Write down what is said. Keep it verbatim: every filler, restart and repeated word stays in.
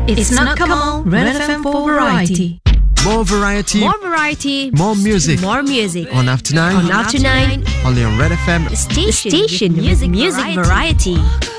It's not Kamal, Red F M for variety. More variety, More variety, more music. more music. On After Nine, On After Nine, only on Red F M. the station, station with music, music variety.